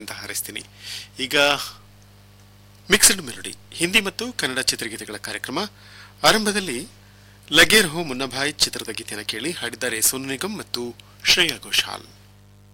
ಅಂತ ಹಾರೈಸ್ತೀನಿ. ಈಗ mixed melody Hindi ಮತ್ತು ಕನ್ನಡ ಚಿತ್ರಗೀತೆಗಳ ಕಾರ್ಯಕ್ರಮ ಆರಂಭದಲ್ಲಿ ಲಗೇರ್ ಹೋ ಮುನ್ನಭಾಯ್ ಚಿತ್ರದ ಗೀತೆಯನ್ನು ಕೇಳಿ ಹಾಡಿದ್ದಾರೆ ಸೋನು ನಿಗಮ್ ಮತ್ತು ಶ್ರೇಯಾ ಘೋಷಾಲ್.